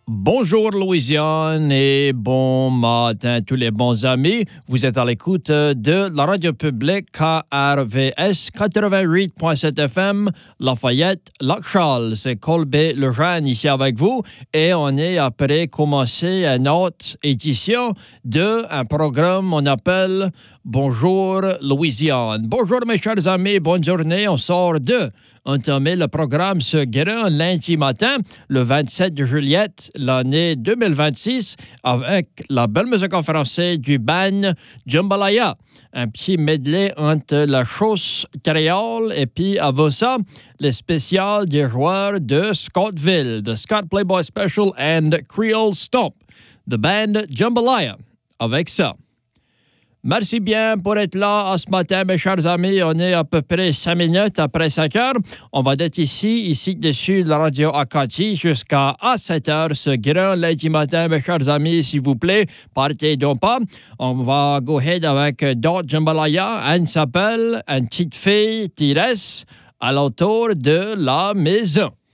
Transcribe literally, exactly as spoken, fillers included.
Bonjour Louisiane et bon matin à tous les bons amis. Vous êtes à l'écoute de la radio publique K R V S quatre-vingt-huit point sept F M, Lafayette, Lac-Charles. C'est Colbert Lejeune ici avec vous et on est après commencer une autre édition d'un programme qu'on appelle Bonjour Louisiane. Bonjour mes chers amis, bonne journée. On sort de entamer le programme ce grand lundi matin, le vingt-sept juillet, l'année deux mille vingt-six, avec la belle musique en français du band Jambalaya. Un petit medley entre la chose créole et puis avant ça, le spécial des joueurs de Scottville, the Scott Playboy Special and Creole Stomp, the band Jambalaya. Avec ça. Merci bien pour être là ce matin, mes chers amis. On est à peu près cinq minutes après cinq heures. On va être ici, ici dessus la radio Acadie jusqu'à sept heures ce grand lundi matin, mes chers amis, s'il vous plaît. Partez donc pas. On va go ahead avec d'autres Jambalaya. Elle s'appelle Une petite fille qui reste à l'autour de la maison.